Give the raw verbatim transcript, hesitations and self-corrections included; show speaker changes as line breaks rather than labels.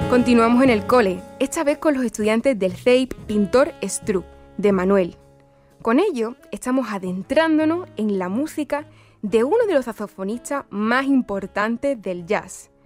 Continuamos en el cole, esta vez con los estudiantes del C E I P Pintor Struck, de Manuel. Con ello, estamos adentrándonos en la música de uno de los saxofonistas más importantes del jazz,